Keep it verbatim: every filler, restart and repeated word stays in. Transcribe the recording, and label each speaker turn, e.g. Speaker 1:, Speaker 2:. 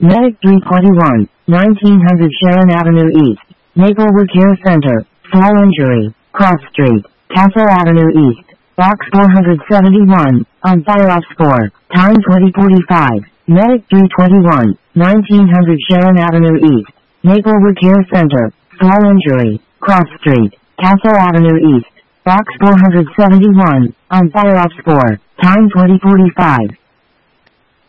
Speaker 1: Medic three twenty-one, nineteen hundred Sharon Avenue East, Maplewood Care Center, Fall Injury, Cross Street, Castle Avenue East, Box four seventy-one, on fire off score, time twenty forty-five. Medic three twenty-one, nineteen hundred Sharon Avenue East, Maplewood Care Center, Fall Injury, Cross Street, Castle Avenue East, Box four seventy-one, on fire off score, time twenty forty-five.